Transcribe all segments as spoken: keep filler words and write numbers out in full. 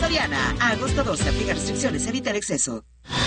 Soriana. A agosto doce, aplica restricciones, evita el exceso.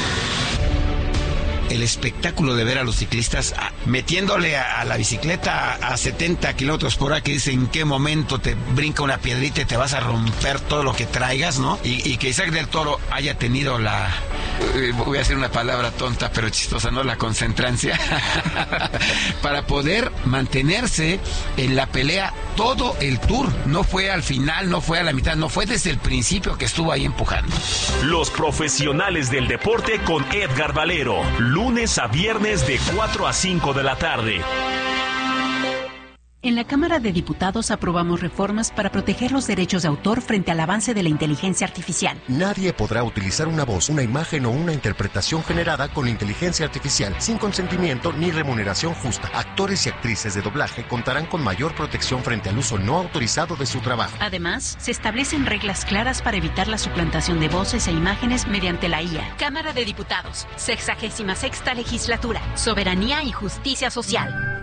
El espectáculo de ver a los ciclistas a, metiéndole a, a la bicicleta a, a setenta kilómetros por hora, que dice en qué momento te brinca una piedrita y te vas a romper todo lo que traigas, ¿no? Y, y que Isaac del Toro haya tenido la, eh, voy a decir una palabra tonta pero chistosa, ¿no? La concentrancia para poder mantenerse en la pelea todo el tour. No fue al final, no fue a la mitad, no fue desde el principio que estuvo ahí empujando. Los profesionales del deporte con Edgar Valero. Lunes a viernes de cuatro a cinco de la tarde. En la Cámara de Diputados aprobamos reformas para proteger los derechos de autor frente al avance de la inteligencia artificial. Nadie podrá utilizar una voz, una imagen o una interpretación generada con inteligencia artificial sin consentimiento ni remuneración justa. Actores y actrices de doblaje contarán con mayor protección frente al uso no autorizado de su trabajo. Además, se establecen reglas claras para evitar la suplantación de voces e imágenes mediante la I A. Cámara de Diputados, sexagésima sexta legislatura, soberanía y justicia social.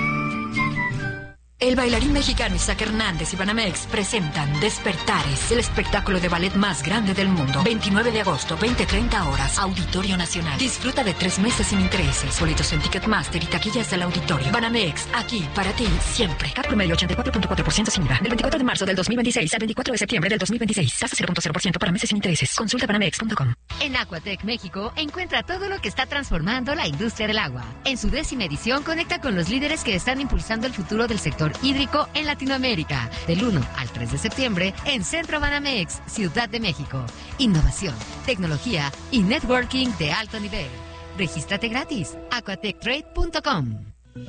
El bailarín mexicano Isaac Hernández y Banamex presentan Despertares, el espectáculo de ballet más grande del mundo. veintinueve de agosto, veinte treinta horas, Auditorio Nacional. Disfruta de tres meses sin intereses. Boletos en Ticketmaster y taquillas del auditorio. Banamex, aquí para ti siempre. Cat promedio ochenta y cuatro punto cuatro por ciento sin I V A. Del veinticuatro de marzo del dos mil veintiséis al veinticuatro de septiembre del dos mil veintiséis. Tasa cero punto cero por ciento para meses sin intereses. Consulta banamex punto com. En Aquatec México encuentra todo lo que está transformando la industria del agua. En su décima edición conecta con los líderes que están impulsando el futuro del sector hídrico en Latinoamérica. Del uno al tres de septiembre en Centro Banamex, Ciudad de México. Innovación, tecnología y networking de alto nivel. Regístrate gratis. aquatec trade punto com.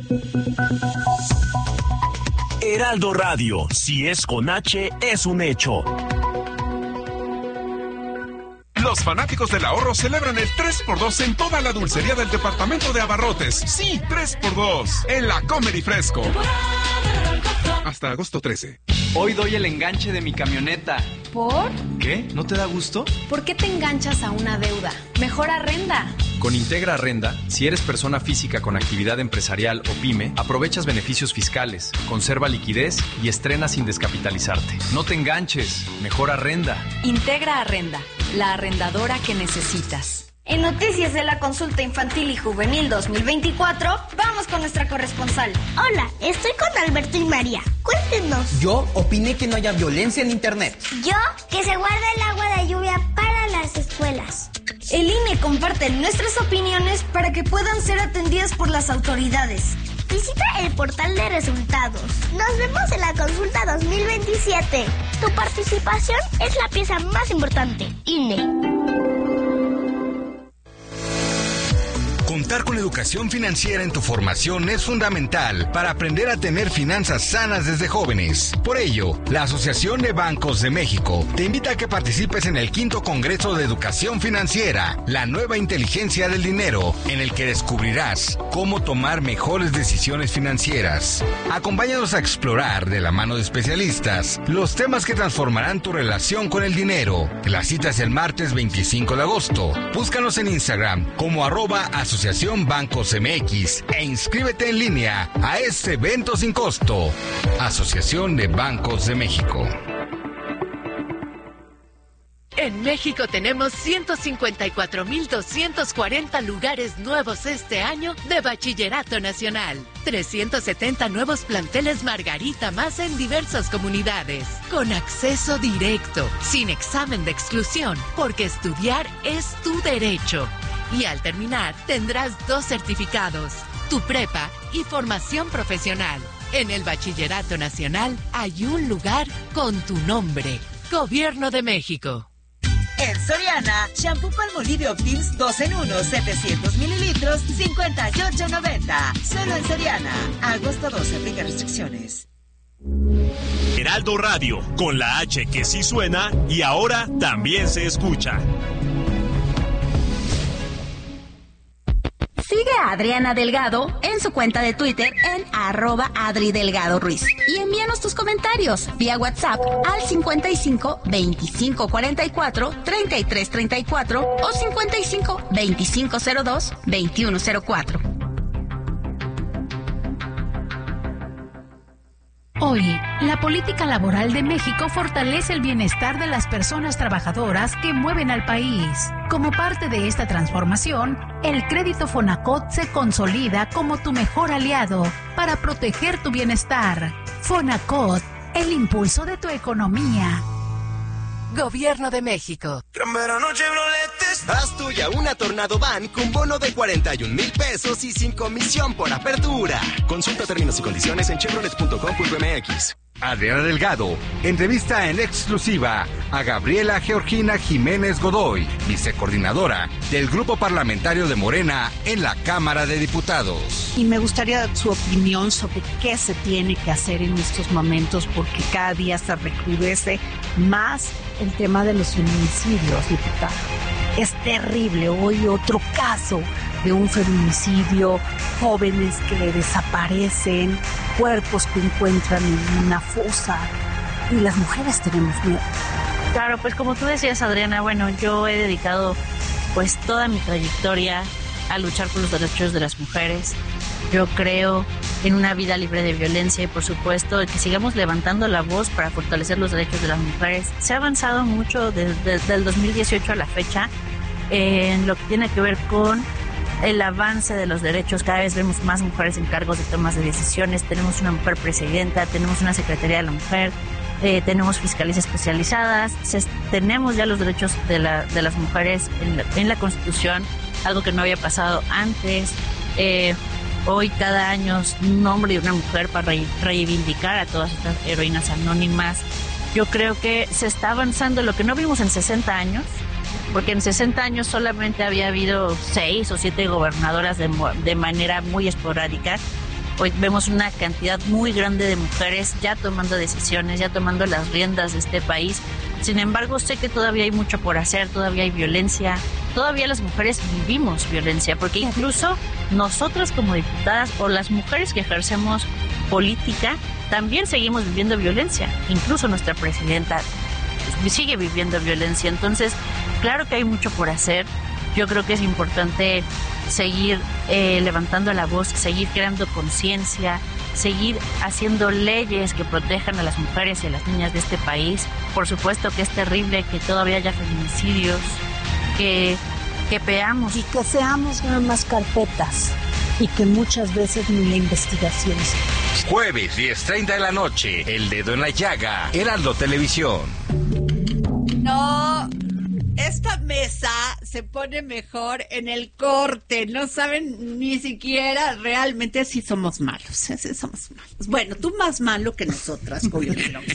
Heraldo Radio, si es con H, es un hecho. Los fanáticos del ahorro celebran el tres por dos en toda la dulcería del departamento de Abarrotes. Sí, tres por dos en la Comer y Fresco. Hasta agosto trece. Hoy doy el enganche de mi camioneta. ¿Por? ¿Qué? ¿No te da gusto? ¿Por qué te enganchas a una deuda? Mejor arrenda. Con Integra Arrenda, si eres persona física con actividad empresarial o pyme, aprovechas beneficios fiscales, conserva liquidez y estrena sin descapitalizarte. No te enganches, mejor arrenda. Integra Arrenda, la arrendadora que necesitas. En noticias de la consulta infantil y juvenil dos mil veinticuatro, vamos con nuestra corresponsal. Hola, estoy con Alberto y María. Cuéntenos. Yo opiné que no haya violencia en internet. Yo, que se guarde el agua de lluvia para las escuelas. El I N E comparte nuestras opiniones para que puedan ser atendidas por las autoridades. Visita el portal de resultados. Nos vemos en la consulta dos mil veintisiete. Tu participación es la pieza más importante. I N E. Contar con educación financiera en tu formación es fundamental para aprender a tener finanzas sanas desde jóvenes. Por ello, la Asociación de Bancos de México te invita a que participes en el quinto Congreso de Educación Financiera, la nueva inteligencia del dinero, en el que descubrirás cómo tomar mejores decisiones financieras. Acompáñanos a explorar, de la mano de especialistas, los temas que transformarán tu relación con el dinero. La cita es el martes veinticinco de agosto. Búscanos en Instagram como arroba asociación Bancos M X e inscríbete en línea a este evento sin costo. Asociación de Bancos de México. En México tenemos ciento cincuenta y cuatro mil doscientos cuarenta lugares nuevos este año de Bachillerato Nacional. trescientos setenta nuevos planteles Margarita más en diversas comunidades. Con acceso directo, sin examen de exclusión, porque estudiar es tu derecho. Y al terminar, tendrás dos certificados, tu prepa y formación profesional. En el Bachillerato Nacional hay un lugar con tu nombre. Gobierno de México. En Soriana, shampoo Palmolive Optims dos en uno, setecientos mililitros, cincuenta y ocho noventa. Solo en Soriana. Agosto doce, aplica restricciones. Heraldo Radio, con la H que sí suena y ahora también se escucha. Sigue a Adriana Delgado en su cuenta de Twitter en arroba Adri Delgado Ruiz. Y envíanos tus comentarios vía WhatsApp al cincuenta y cinco, veinticinco cuarenta y cuatro, treinta y tres treinta y cuatro o cincuenta y cinco, veinticinco cero dos, veintiuno cero cuatro. Hoy, la política laboral de México fortalece el bienestar de las personas trabajadoras que mueven al país. Como parte de esta transformación, el crédito Fonacot se consolida como tu mejor aliado para proteger tu bienestar. Fonacot, el impulso de tu economía. Gobierno de México. Haz tuya una Tornado Van con bono de cuarenta y un mil pesos y sin comisión por apertura. Consulta términos y condiciones en chevrolet punto com punto m x. Adriana Delgado entrevista en exclusiva a Gabriela Georgina Jiménez Godoy, vicecoordinadora del Grupo Parlamentario de Morena en la Cámara de Diputados. Y me gustaría su opinión sobre qué se tiene que hacer en estos momentos, porque cada día se recrudece más el tema de los feminicidios, diputada. Es terrible. Hoy otro caso de un feminicidio, jóvenes que desaparecen, cuerpos que encuentran en una fosa, y las mujeres tenemos miedo. Claro, pues como tú decías, Adriana, bueno, yo he dedicado pues toda mi trayectoria a luchar por los derechos de las mujeres. Yo creo en una vida libre de violencia y, por supuesto, que sigamos levantando la voz para fortalecer los derechos de las mujeres. Se ha avanzado mucho desde, desde el dos mil dieciocho a la fecha en lo que tiene que ver con el avance de los derechos. Cada vez vemos más mujeres en cargos de tomas de decisiones. Tenemos una mujer presidenta, tenemos una Secretaría de la Mujer, eh, tenemos fiscales especializadas, se, tenemos ya los derechos de, la, de las mujeres en la, en la Constitución, algo que no había pasado antes. Eh, Hoy cada año un hombre y una mujer para re- reivindicar a todas estas heroínas anónimas. Yo creo que se está avanzando lo que no vimos en sesenta años, porque en sesenta años solamente había habido seis o siete gobernadoras de, de manera muy esporádica. Hoy vemos una cantidad muy grande de mujeres ya tomando decisiones, ya tomando las riendas de este país. Sin embargo, sé que todavía hay mucho por hacer, todavía hay violencia, todavía las mujeres vivimos violencia, porque incluso nosotras como diputadas o las mujeres que ejercemos política también seguimos viviendo violencia. Incluso nuestra presidenta sigue viviendo violencia. Entonces, claro que hay mucho por hacer. Yo creo que es importante seguir eh, levantando la voz, seguir creando conciencia, seguir haciendo leyes que protejan a las mujeres y a las niñas de este país. Por supuesto que es terrible que todavía haya feminicidios, que, que veamos. Y que seamos nada más carpetas, y que muchas veces ni la investigación sea. Jueves, diez treinta de la noche, El Dedo en la Llaga, Heraldo Televisión. No, esta mesa se pone mejor en el corte. No saben ni siquiera realmente si somos malos. Si somos malos. Bueno, tú más malo que nosotras, Julio.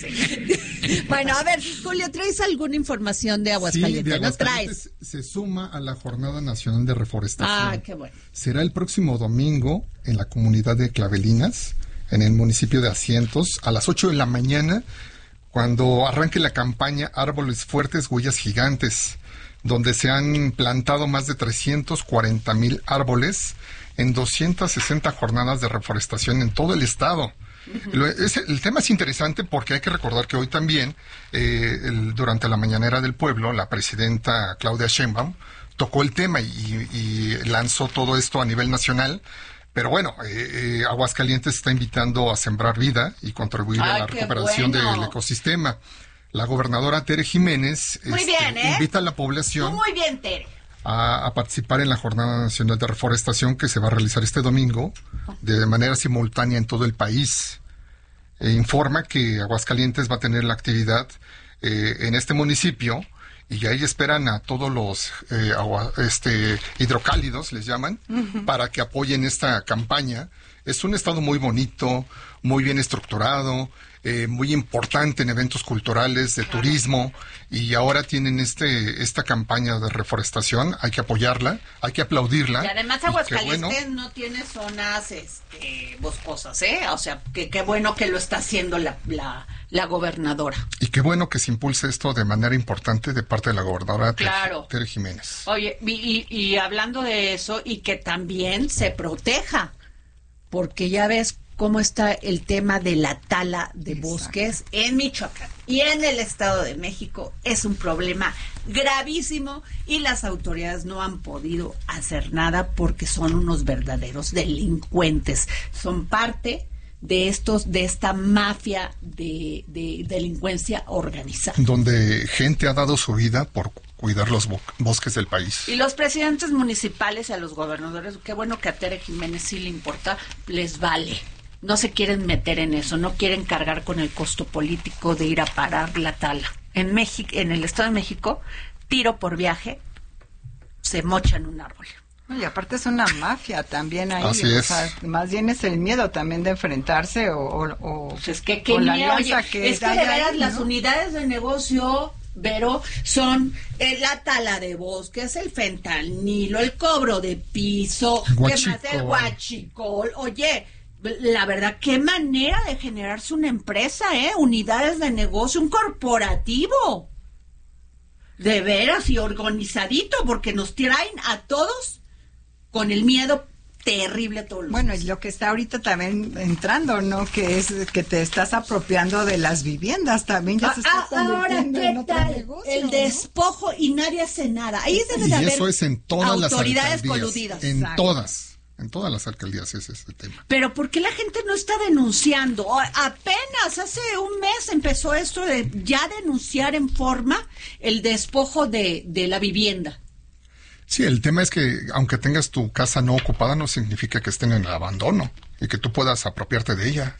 Bueno, a ver, Julio, ¿traes alguna información de Aguascalientes? Sí, de Aguascalientes. ¿No traes? Se suma a la Jornada Nacional de Reforestación. Ah, qué bueno. Será el próximo domingo en la comunidad de Clavelinas, en el municipio de Asientos, a las ocho de la mañana, cuando arranque la campaña Árboles Fuertes, Huellas Gigantes, donde se han plantado más de trescientos cuarenta mil árboles en doscientas sesenta jornadas de reforestación en todo el estado. Uh-huh. Es, el tema es interesante porque hay que recordar que hoy también, eh, el, durante la mañanera del pueblo, la presidenta Claudia Sheinbaum tocó el tema y, y lanzó todo esto a nivel nacional. Pero bueno, eh, eh, Aguascalientes está invitando a sembrar vida y contribuir Ay, a la recuperación bueno. del ecosistema. La gobernadora Tere Jiménez muy este, bien, ¿eh? invita a la población muy bien, Tere. A, a participar en la Jornada Nacional de Reforestación que se va a realizar este domingo de manera simultánea en todo el país. E informa que Aguascalientes va a tener la actividad eh, en este municipio y ahí esperan a todos los eh, agua, este, hidrocálidos, les llaman, uh-huh. para que apoyen esta campaña. Es un estado muy bonito, muy bien estructurado, eh, muy importante en eventos culturales, de turismo, y ahora tienen este esta campaña de reforestación. Hay que apoyarla, hay que aplaudirla. Y además Aguascalientes bueno, no tiene zonas este, boscosas, ¿eh? O sea, que qué bueno que lo está haciendo la, la, la gobernadora. Y qué bueno que se impulse esto de manera importante de parte de la gobernadora claro. Tere Jiménez. Oye, y, y, y hablando de eso, y que también se proteja, porque ya ves cómo está el tema de la tala de Exacto. bosques en Michoacán y en el Estado de México. Es un problema gravísimo y las autoridades no han podido hacer nada porque son unos verdaderos delincuentes. Son parte de estos, de esta mafia de, de delincuencia organizada. Donde gente ha dado su vida por cuidar los bo- bosques del país. Y los presidentes municipales y a los gobernadores, qué bueno que a Tere Jiménez sí le importa, les vale. No se quieren meter en eso, no quieren cargar con el costo político de ir a parar la tala. En México, en el Estado de México, tiro por viaje, se mochan un árbol. Y aparte es una mafia también ahí. Así o es. sea, más bien es el miedo también de enfrentarse o, o, o pues es que qué o la miedo, alianza oye, que es que hay de veras ahí, las ¿no? unidades de negocio, Vero, son eh, la tala de bosques, el fentanilo, el cobro de piso, ¿qué más? El guachicol. Oye, la verdad, qué manera de generarse una empresa, ¿eh? Unidades de negocio, un corporativo. De veras y organizadito, porque nos traen a todos con el miedo terrible a todos los Bueno, y lo que está ahorita también entrando, ¿no? Que es que te estás apropiando de las viviendas, también ya Ah, se está ah, ahora, convirtiendo ¿qué en otro tal? negocio, El ¿no? despojo y nadie hace nada. Ahí debe Y de haber eso es en todas las autoridades alcaldías. coludidas. En Exacto. todas. En todas las alcaldías es este tema. Pero ¿por qué la gente no está denunciando? O- Apenas hace un mes empezó esto de ya denunciar en forma el despojo de, de la vivienda. Sí, el tema es que aunque tengas tu casa no ocupada, no significa que estén en el abandono y que tú puedas apropiarte de ella.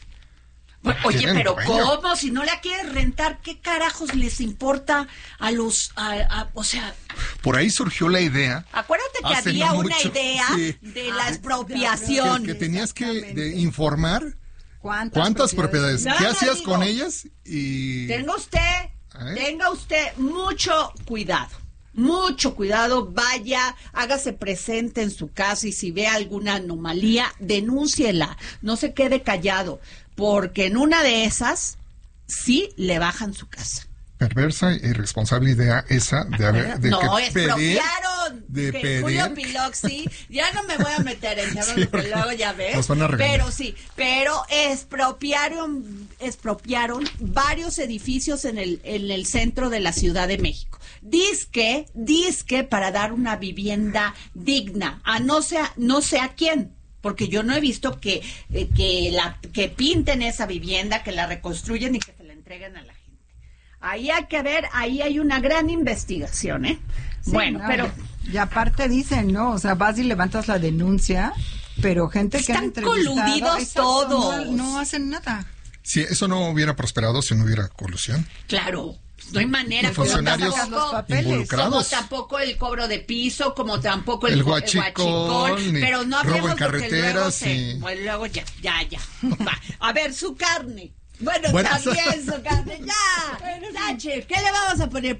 Oye, Tienen pero dueño. ¿cómo? Si no la quieres rentar, ¿qué carajos les importa a los... A, a- o sea, Por ahí surgió la idea acuérdate que Hace había no una mucho, idea sí. de la que, expropiación. que tenías que de informar ¿Cuántas, cuántas propiedades, Nada qué más hacías digo, con ellas y... Tenga usted, ¿Eh? tenga usted mucho cuidado. Mucho cuidado, vaya, hágase presente en su casa y si ve alguna anomalía, denúnciela, no se quede callado, porque en una de esas sí le bajan su casa. Perversa e irresponsable idea esa de haber... De no, que pedir, expropiaron de que pedir- Julio Piloxi, ya no me voy a meter en temas Sí, porque luego ya ves, nos van a regañar. pero sí, pero expropiaron, expropiaron varios edificios en el, en el centro de la Ciudad de México. Disque, disque para dar una vivienda digna, a no sea, no sé a quién. Porque yo no he visto que, eh, que, la, que pinten esa vivienda, que la reconstruyen y que se la entreguen a la gente. Ahí hay que ver, ahí hay una gran investigación, ¿eh? Sí, bueno, no, pero... Y aparte dicen, ¿no? O sea, vas y levantas la denuncia, pero gente que han Están entrevistado... coludidos exacto, todos. No, no hacen nada. Si eso no hubiera prosperado, si no hubiera colusión. Claro, no hay manera. Los funcionarios como tampoco, involucrados. como tampoco el cobro de piso, como tampoco el, El co- guachicol, ni pero no robo hablemos en porque luego carreteras se- y- bueno, luego ya, ya, ya. Va. A ver, su carne. Bueno, Bueno, también su carne, ya. Sache, ¿qué le vamos a poner?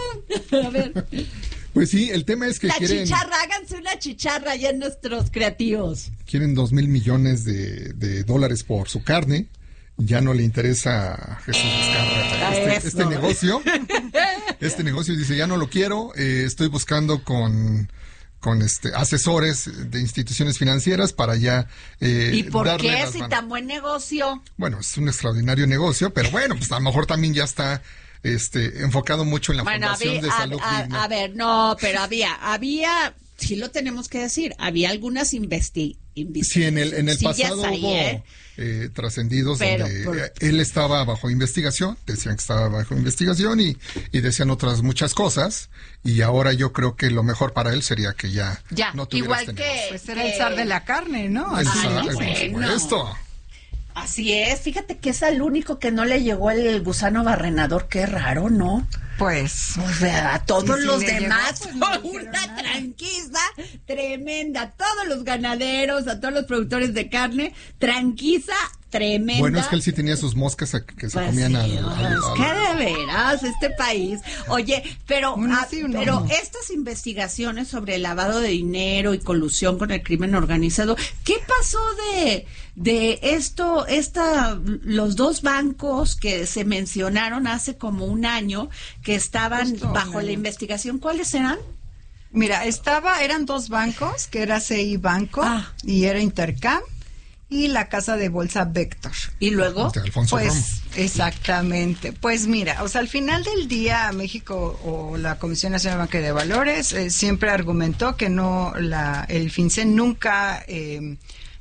A ver. Pues sí, el tema es que La quieren, chicharra, háganse una chicharra ya en nuestros creativos. quieren dos mil millones de, de dólares por su carne. Ya no le interesa a Jesús Vizcarra este, Eso. este negocio. Este negocio dice, ya no lo quiero, eh, estoy buscando con, con este asesores de instituciones financieras para ya eh, ¿Y por darle qué las si manos. tan buen negocio? Bueno, es un extraordinario negocio, pero bueno, pues a lo mejor también ya está este enfocado mucho en la Bueno, Fundación había- de a, Salud a- Digna. a ver, no, pero había, había, sí lo tenemos que decir, había algunas investi Sí, en el, en el investigaciones pasado ahí, hubo ¿eh? eh, trascendidos Pero, donde por- eh, él estaba bajo investigación, decían que estaba bajo investigación y, y decían otras muchas cosas, y ahora yo creo que lo mejor para él sería que ya, Ya, no tuviera igual este que... negocio. Pues era el zar de la carne, ¿no? El Así zar, dicen. por supuesto. Así es, fíjate que es al único que no le llegó el gusano barrenador, qué raro, ¿no? Pues, o sea, a todos y si los le demás llegó, pues, no fue dijeron una nada. tranquiza tremenda, a todos los ganaderos, a todos los productores de carne, tranquiza tremenda. Bueno, es que él sí tenía sus moscas a- que se Pues comían sí, al, es al- al- que de veras, este país. Oye, pero, Uno ah, sí, uno pero no. estas investigaciones sobre el lavado de dinero y colusión con el crimen organizado, ¿qué pasó de, de esto, esta, los dos bancos que se mencionaron hace como un año que estaban Justo un bajo la año. investigación? ¿Cuáles eran? Mira, estaba, eran dos bancos, que era C I Banco Ah. y era Intercam, y la casa de bolsa Vector. ¿Y luego? de Alfonso Romo. Pues exactamente. Pues mira, o sea, al final del día México o la Comisión Nacional de Banca y de Valores eh, siempre argumentó que no, la, el FinCEN nunca eh,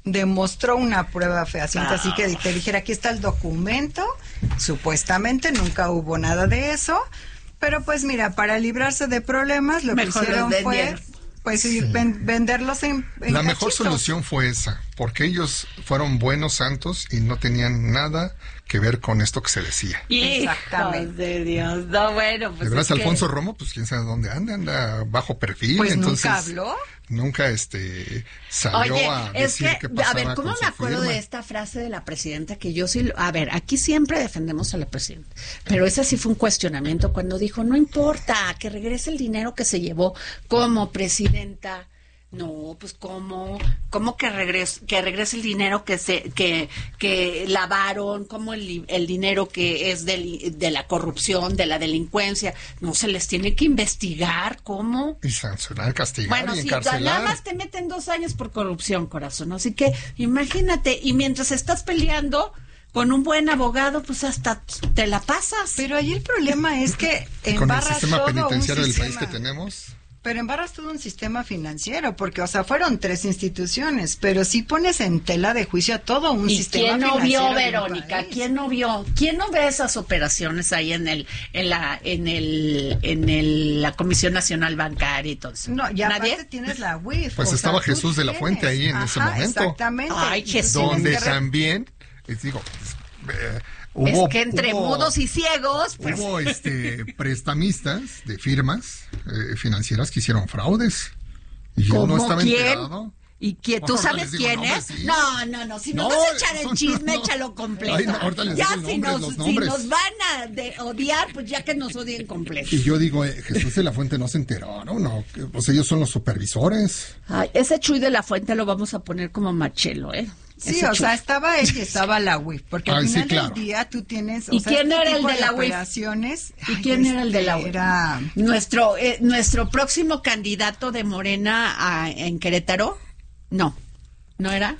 demostró una prueba fehaciente, ah. así que te dijera, aquí está el documento, supuestamente nunca hubo nada de eso, pero pues mira, para librarse de problemas, lo Mejor que hicieron fue... Pues sí. ven, venderlos en, en La cachitos. mejor solución fue esa, porque ellos fueron buenos santos y no tenían nada que ver con esto que se decía. Exactamente. De Dios, no, bueno, pues. De verdad, es Alfonso que... Romo, pues quién sabe dónde anda, anda bajo perfil. Pues entonces, nunca habló. Nunca este salió Oye, a es decir que, qué pasaba. A ver, ¿cómo me acuerdo firma? de esta frase de la presidenta? Que yo sí, a ver, aquí siempre defendemos a la presidenta, pero ese sí fue un cuestionamiento cuando dijo, no importa, que regrese el dinero que se llevó como presidenta. No, pues cómo, cómo que regrese, que regrese el dinero que se, que, que lavaron, como el, el dinero que es de, de la corrupción, de la delincuencia, no se les tiene que investigar, ¿cómo? Y sancionar, castigar bueno, y sí, encarcelar. Nada más te meten dos años por corrupción, corazón, así que imagínate, y mientras estás peleando con un buen abogado, pues hasta te la pasas. Pero ahí el problema es que embarras con el sistema todo penitenciario un del sistema. país que tenemos. Pero embarras todo un sistema financiero, porque, o sea, fueron tres instituciones, pero sí pones en tela de juicio a todo un ¿Y sistema quién no financiero. vio, Verónica? ¿Quién no vio? ¿Quién no ve esas operaciones ahí en el, en la, en el, en el, la Comisión Nacional Bancaria y todo eso? No, ya ¿Nadie? aparte tienes la U I F. Pues o estaba sea, Jesús de la Fuente ahí en Ajá, ese momento. Exactamente. Ay, Jesús. Donde Es que también, les digo, eh, Hubo, es que entre hubo, mudos y ciegos, pues. Hubo este, prestamistas de firmas eh, financieras que hicieron fraudes. Y yo no estaba quién? enterado. ¿Y quién? ¿Tú Bueno, sabes digo, quién nombres, es? sí. No, no, no. Si No, nos vas a echar el no, chisme, no. échalo completo. Ay, no, ahorita les ya digo si, nombres, nos, los si nombres. nos van a de odiar, pues ya que nos odien completo. Y yo digo, eh, Jesús de la Fuente no se enteró, ¿no? no que, pues ellos son los supervisores. Ay, ese Chuy de la Fuente lo vamos a poner como Marcelo, ¿eh? Sí, Ese o Chuy. sea, estaba él y estaba la U I F, porque al Ay, final sí, claro. del día tú tienes... O ¿Y sea, quién este era el tipo de la U I F? operaciones, ¿Y ay, quién era el de la U I F? Era... Nuestro, eh, nuestro próximo candidato de Morena a, en Querétaro, no. ¿No era?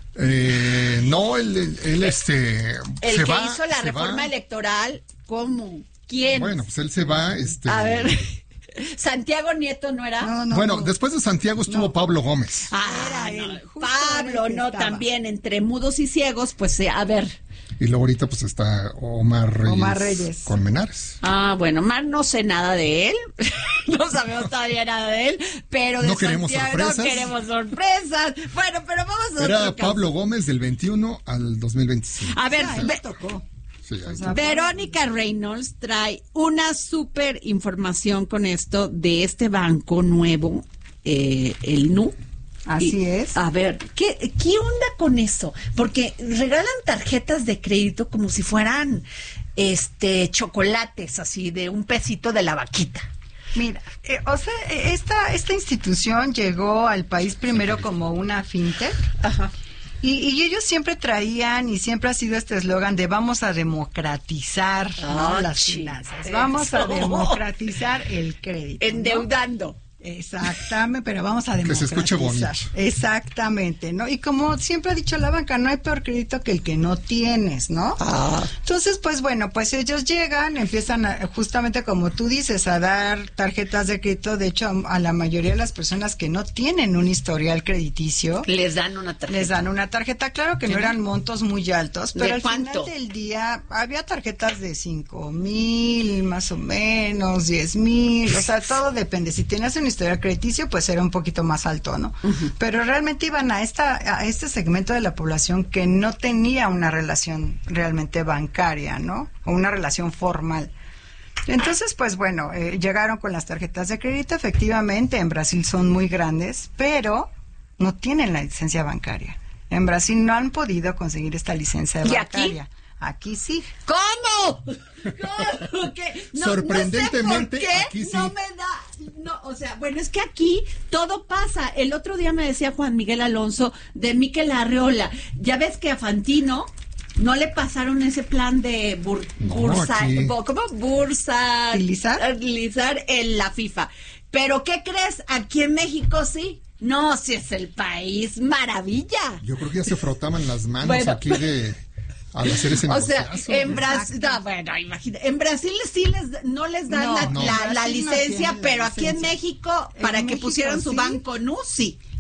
Eh, no, él, él, él, este... El se que va, hizo la se reforma va. electoral, ¿cómo? ¿Quién? Bueno, pues él se va, este... A ver, Santiago Nieto, ¿no era? No, no, bueno, no. después de Santiago estuvo No. Pablo Gómez. Ah, Era no, él, Pablo, justamente no, estaba. también, entre mudos y ciegos, pues, eh, a ver. Y luego ahorita pues está Omar Reyes, Omar Reyes. Colmenares. Ah, bueno, más no sé nada de él, no sabemos todavía nada de él, pero de No queremos Santiago sorpresas. no queremos sorpresas. Bueno, pero vamos a Era otro caso. Pablo Gómez del veintiuno al dos mil veinticinco. A ver, Ah, él ve- le tocó. Sí, ahí O está. sea, Verónica Reynolds trae una súper información con esto de este banco nuevo, eh, el N U. Así Y, es. A ver, ¿qué, ¿qué onda con eso? Porque regalan tarjetas de crédito como si fueran este chocolates, así de un pesito de la vaquita. Mira, eh, o sea, eh, esta, esta institución llegó al país primero como una fintech. Ajá. Y, y ellos siempre traían, y siempre ha sido este eslogan de vamos a democratizar ¿no? Ah, las sí, finanzas, vamos a eso. democratizar el crédito. ¿no? Endeudando. Exactamente, pero vamos a Que democratizar. se escuche bonito. Exactamente, ¿no? Y como siempre ha dicho la banca, no hay peor crédito que el que no tienes, ¿no? Ah. Entonces, pues bueno, pues ellos llegan, empiezan a, justamente como tú dices, a dar tarjetas de crédito. De hecho, a, a la mayoría de las personas que no tienen un historial crediticio, Les dan una tarjeta. les dan una tarjeta. Claro que no eran montos muy altos, pero ¿De al cuánto? final del día había tarjetas de cinco mil, más o menos, diez mil, o sea, todo depende. Si tenías un historial crediticio, pues era un poquito más alto, ¿no? Uh-huh. Pero realmente iban a esta a este segmento de la población que no tenía una relación realmente bancaria, ¿no? O una relación formal. Entonces, pues bueno, eh, llegaron con las tarjetas de crédito. Efectivamente, en Brasil son muy grandes, pero no tienen la licencia bancaria. En Brasil no han podido conseguir esta licencia ¿Y bancaria. aquí? Aquí sí. ¿Cómo? ¿Cómo? ¿Qué? No, Sorprendentemente, no sé por qué aquí sí. no me da, no, o sea, bueno, es que aquí todo pasa. El otro día me decía Juan Miguel Alonso de Miquel Arriola, ya ves que a Fantino no le pasaron ese plan de bur, No, bursa, aquí. ¿cómo? Bursa, ¿Utilizar? utilizar en la FIFA. Pero ¿qué crees? Aquí en México sí. No, si es el país maravilla. Yo creo que ya se frotaban las manos Bueno. aquí de al hacer ese O sea, negociazo. en Brasil, no, bueno, imagina, en Brasil sí les no les dan No, la, no. la, la Brasil no licencia, tiene la pero aquí en licencia. México, En para que México, pusieran su sí. banco N U, sí.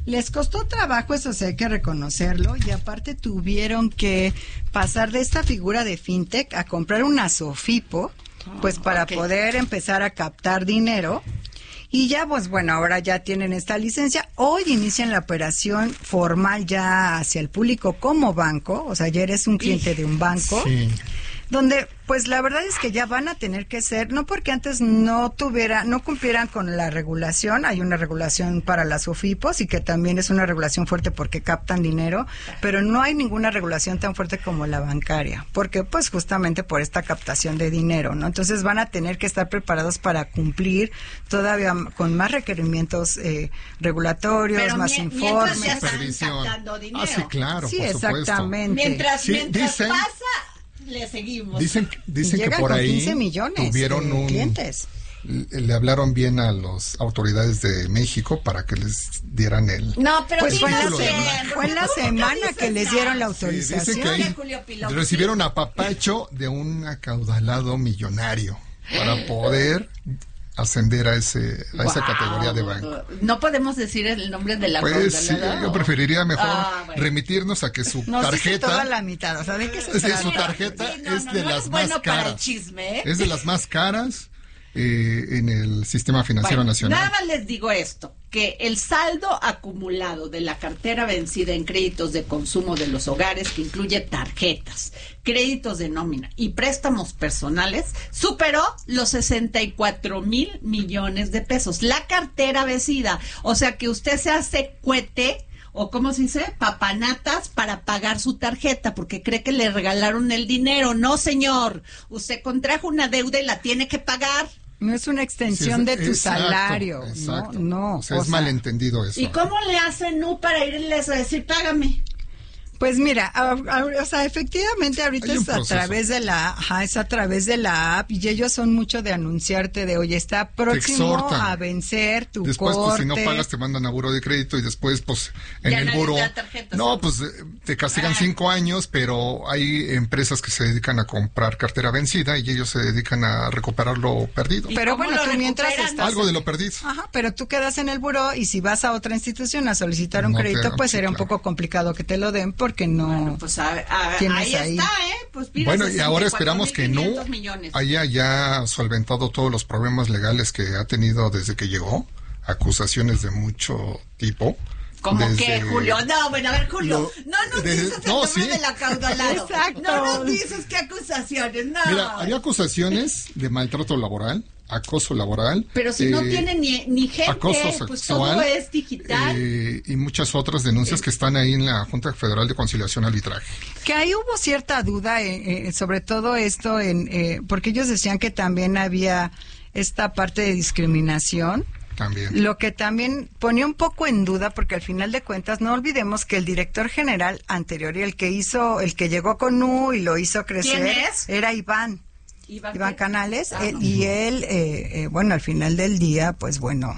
Les costó trabajo, eso sí hay que reconocerlo, y aparte tuvieron que pasar de esta figura de fintech a comprar una Sofipo, pues para okay. poder empezar a captar dinero. Y ya, pues bueno, ahora ya tienen esta licencia. Hoy inician la operación formal ya hacia el público como banco, o sea, ya eres un cliente de un banco. Sí. Donde, pues la verdad es que ya van a tener que ser, no porque antes no tuviera, no cumplieran con la regulación, hay una regulación para las Sofipos y que también es una regulación fuerte porque captan dinero, pero no hay ninguna regulación tan fuerte como la bancaria, porque pues justamente por esta captación de dinero, ¿no? Entonces van a tener que estar preparados para cumplir todavía con más requerimientos eh, regulatorios, pero más mi, informes. Mientras ya están captando dinero. Ah, sí, claro, sí, por exactamente. supuesto. Mientras, sí, mientras dicen, pasa... Le seguimos. Dicen, dicen que Llegan por con ahí quince millones tuvieron de un clientes. Le hablaron bien a las autoridades de México para que les dieran el. No, pero pues fue, la de se, fue en la semana que les dieron la autorización. Sí, dicen que ahí recibieron a papacho de un acaudalado millonario para poder ascender a ese a wow. esa categoría de banco. No podemos decir el nombre de la pues sí, yo preferiría mejor ah, bueno. remitirnos a que su no, tarjeta sí, toda la mitad, o sea, ¿de qué se sí, su tarjeta sí, no, es no, de no, las no es más bueno caras. Para el chisme, ¿eh? Es de las más caras eh, en el sistema financiero bueno, nacional. Nada más les digo esto, que el saldo acumulado de la cartera vencida en créditos de consumo de los hogares, que incluye tarjetas, créditos de nómina y préstamos personales, superó los sesenta y cuatro mil millones de pesos. La cartera vencida, o sea que usted se hace cuete, o ¿cómo se dice? Papanatas para pagar su tarjeta, porque cree que le regalaron el dinero. No, señor, usted contrajo una deuda y la tiene que pagar. No es una extensión sí, es, de tu exacto, salario. Exacto. No, no. O sea, o es sea, malentendido eso. ¿Y cómo le hacen no para irles a decir, págame? Pues mira, a, a, o sea, efectivamente ahorita es a través de la, ajá, es a través de la app y ellos son mucho de anunciarte de, oye, está próximo a vencer tu después, corte. Pues, si no pagas te mandan a buró de crédito y después, pues, en ya el buró, no, pues, te castigan ah. cinco años, pero hay empresas que se dedican a comprar cartera vencida y ellos se dedican a recuperar lo perdido. Pero bueno, tú mientras estás algo de lo perdido. Ajá, pero tú quedas en el buró y si vas a otra institución a solicitar un no crédito, te, pues sí, sería claro. un poco complicado que te lo den porque que no bueno, pues a, a, ahí, ahí está, ¿eh? Pues bueno, y ahora esperamos que no haya ya solventado todos los problemas legales que ha tenido desde que llegó, acusaciones de mucho tipo. ¿Cómo desde... que, Julio? No, bueno, a ver, Julio, lo, no nos desde, dices el no, nombre sí. del acaudalado. Exacto. No nos dices qué acusaciones, no. Mira, había acusaciones de maltrato laboral, acoso laboral. Pero si eh, no tiene ni, ni gente, acoso sexual, pues todo es digital. Eh, y muchas otras denuncias eh. que están ahí en la Junta Federal de Conciliación y Arbitraje. Que ahí hubo cierta duda, eh, eh, sobre todo esto, en eh, porque ellos decían que también había esta parte de discriminación. También. Lo que también ponía un poco en duda, porque al final de cuentas no olvidemos que el director general anterior y el que hizo, el que llegó con U y lo hizo crecer, ¿quién es? Era Iván. Iván, Iván Canales, ah, eh, no. y él, eh, eh, bueno, al final del día, pues bueno,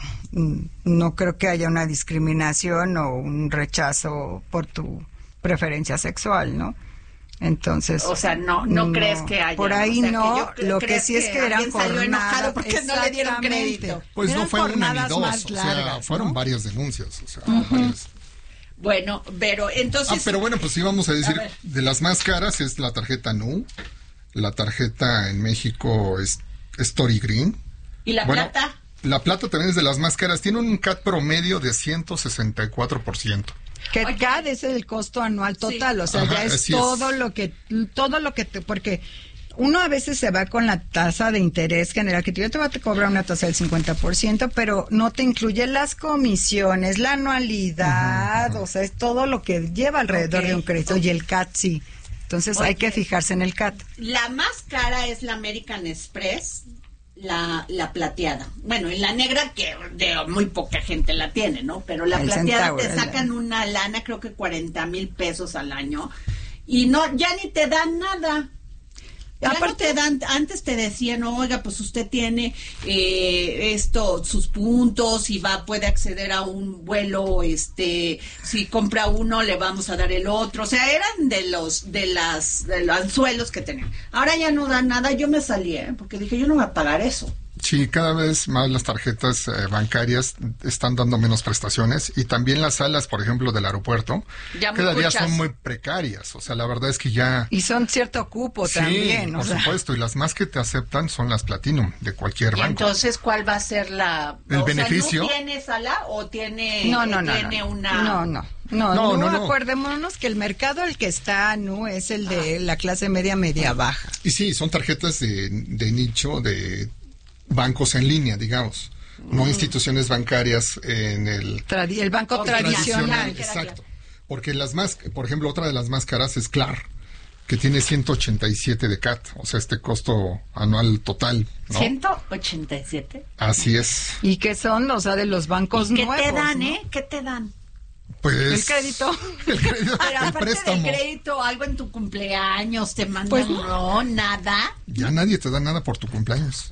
no creo que haya una discriminación o un rechazo por tu preferencia sexual, ¿no? Entonces, o sea, no no, no crees que haya. Por ahí o sea, no, que lo que sí es que, que eran jornadas. Enojado porque no le dieron crédito. Pues eran no fue una ni dos, largas, o sea, ¿no? fueron varias denuncias, o sea, uh-huh. varias. Bueno, pero entonces... Ah, pero bueno, pues sí vamos a decir, a de las más caras es la tarjeta N U, la tarjeta en México es Story Green. ¿Y la bueno, plata? La plata también es de las más caras, tiene un C A T promedio de ciento sesenta y cuatro por ciento. Que el C A D es el costo anual total, sí. o sea, Ajá, ya es todo es. lo que, todo lo que te, porque uno a veces se va con la tasa de interés general, que yo te voy a cobrar una tasa del cincuenta por ciento, pero no te incluye las comisiones, la anualidad, uh-huh, uh-huh. o sea, es todo lo que lleva alrededor okay. de un crédito, okay. y el C A D sí. Entonces okay. hay que fijarse en el C A D. La más cara es la American Express, la la plateada. Bueno, y la negra que de muy poca gente la tiene, ¿no? Pero la el plateada centavo, te sacan la... una lana, creo que cuarenta mil pesos al año, y no, ya ni te dan nada. Ya aparte, no te dan, antes te decían, oiga, pues usted tiene eh, esto, sus puntos y va, puede acceder a un vuelo, este, si compra uno le vamos a dar el otro, o sea, eran de los, de las, de los anzuelos que tenían. Ahora ya no dan nada, yo me salí, ¿eh? porque dije, yo no voy a pagar eso. Sí, cada vez más las tarjetas eh, bancarias están dando menos prestaciones y también las salas, por ejemplo, del aeropuerto, ya cada día muchas. son muy precarias. O sea, la verdad es que ya... Y son cierto cupo sí, también. por o sea. supuesto, y las más que te aceptan son las Platinum de cualquier ¿Y banco. entonces cuál va a ser la... El o beneficio? Sea, ¿no tiene sala o tiene, No, no, no, tiene no, una...? no, no. No, No, no, no, no. Acordémonos que el mercado el que está, ¿no? Es el de la clase media, media baja. Y sí, son tarjetas de, de nicho, de bancos en línea, digamos. No instituciones bancarias en el... Tradi- el banco Oh, tradicional. Exacto. Porque las más, por ejemplo, otra de las más caras es Clar, que tiene ciento ochenta y siete de C A T, o sea, este costo anual total, ¿no? ¿ciento ochenta y siete? Así es. ¿Y qué son? O sea, de los bancos ¿Y qué nuevos, te dan, ¿no? eh? ¿Qué te dan? Pues... El crédito. El crédito, Pero el aparte préstamo. del crédito, algo en tu cumpleaños, te mandan, Pues no, nada. Ya nadie te da nada por tu cumpleaños.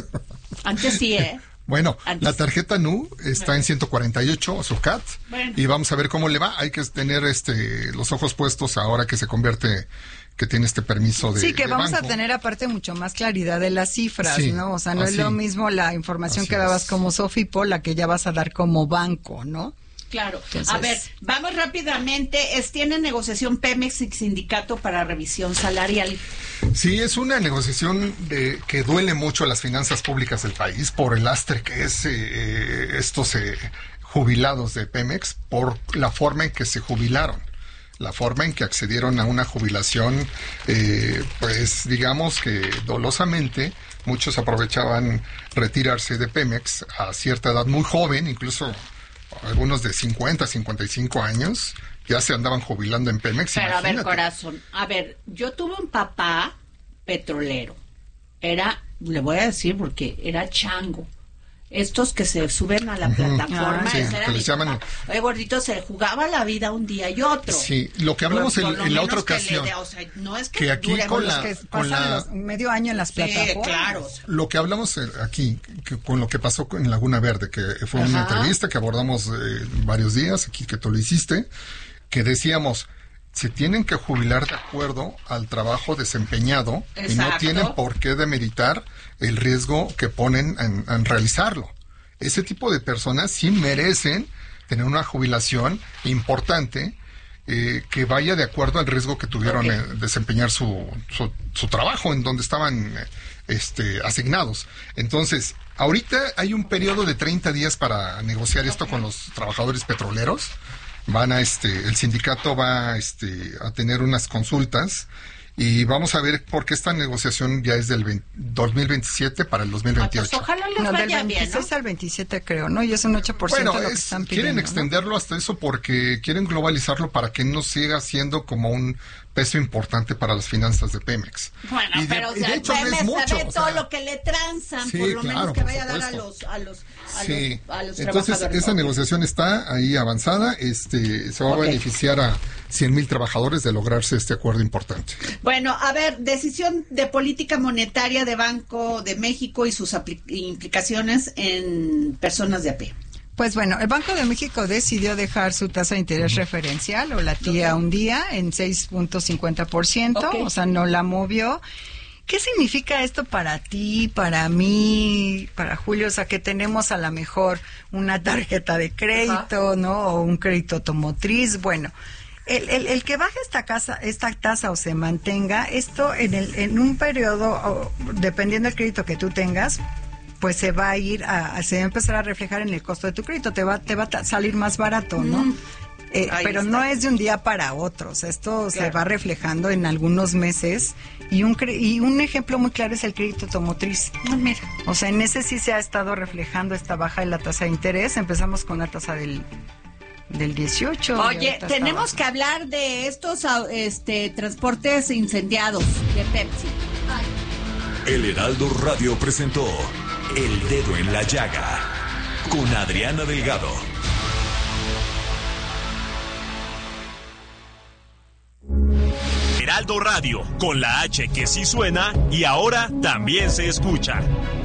Antes sí, ¿eh? Bueno, Antes. la tarjeta N U está en ciento cuarenta y ocho, su C A T, Bueno. y vamos a ver cómo le va. Hay que tener este los ojos puestos ahora que se convierte, que tiene este permiso de Sí, que de vamos banco. a tener aparte mucho más claridad de las cifras, Sí, ¿no? O sea, no así. es lo mismo la información Así que dabas es. como Sofipo, la que ya vas a dar como banco, ¿no? Claro. Entonces- A ver, vamos rápidamente. Es, tiene negociación Pemex y sindicato para revisión salarial. Sí, es una negociación de, que duele mucho a las finanzas públicas del país por el lastre que es eh, estos eh, jubilados de Pemex, por la forma en que se jubilaron, la forma en que accedieron a una jubilación, eh, pues digamos que dolosamente. Muchos aprovechaban retirarse de Pemex a cierta edad muy joven, incluso algunos de cincuenta, cincuenta y cinco años, ya se andaban jubilando en Pemex. Pero a ver, imagínate. corazón, a ver, yo tuve un papá petrolero. Era, le voy a decir porque era chango. Estos que se suben a la Ujú. plataforma, Ah, sí, ese era que mi les llaman- papá. Oye, gordito, se jugaba la vida un día y otro. Sí, lo que hablamos Por- en, por lo en la menos otra que le ocasión, dé, o sea, no es que, que aquí duremos con los la- Que con pasan la- los- medio año en las Sí, plataformas. claro. lo que hablamos eh, aquí, que con lo que pasó en Laguna Verde, que fue una Ajá. entrevista que abordamos eh, varios días, aquí que tú lo hiciste, que decíamos, se tienen que jubilar de acuerdo al trabajo desempeñado y no Exacto. tienen por qué demeritar el riesgo que ponen en, en realizarlo. Ese tipo de personas sí merecen tener una jubilación importante eh, que vaya de acuerdo al riesgo que tuvieron Ok. en desempeñar su, su, su trabajo en donde estaban eh, este, asignados. Entonces, ahorita hay un periodo de treinta días para negociar esto con los trabajadores petroleros. Van a este, el sindicato va este, a tener unas consultas y vamos a ver por qué esta negociación ya es del veinte dos mil veintisiete para el dos mil veintiocho. Pues ojalá les No, del vaya bien, ¿no? veintiséis al veintisiete creo, ¿no? Y es un ocho por ciento Bueno, de lo que es- están pidiendo. quieren ¿no? extenderlo hasta eso porque quieren globalizarlo para que no siga siendo como un peso importante para las finanzas de Pemex. Bueno, Y de- pero o y de sea, hecho es Pemex mucho, sabe o todo sea, lo que le transan, sí, por lo claro, menos que por vaya a dar a supuesto. los a los a Sí, los, a los entonces trabajadores. esa Ok. negociación está ahí avanzada, este se va Ok. a beneficiar a cien mil trabajadores de lograrse este acuerdo importante. Bueno, a ver, decisión de política monetaria de Banco de México y sus apli- implicaciones en personas de a pie. Pues bueno, el Banco de México decidió dejar su tasa de interés referencial o la tía un día en seis punto cincuenta por ciento, Ok. o sea, no la movió. ¿Qué significa esto para ti, para mí, para Julio? O sea, que tenemos a lo mejor una tarjeta de crédito, ¿no? O un crédito automotriz. Bueno, el, el, el que baje esta casa, esta tasa o se mantenga, esto en, el, en un periodo, o, dependiendo del crédito que tú tengas, pues se va a ir a, a- se va a empezar a reflejar en el costo de tu crédito, te va, te va a ta- salir más barato, ¿no? Mm. Eh, Ahí pero está. no es de un día para otro, o sea, esto se Claro. va reflejando en algunos meses y un cre- y un ejemplo muy claro es el crédito automotriz. Ah, mira. O sea, en ese sí se ha estado reflejando esta baja de la tasa de interés. Empezamos con la tasa del del dieciocho. y Oye, ahorita tenemos está que hablar de estos au- este transportes incendiados de Pepsi. El Heraldo Radio presentó El Dedo en la Llaga con Adriana Delgado. Heraldo Radio, con la H que sí suena y ahora también se escucha.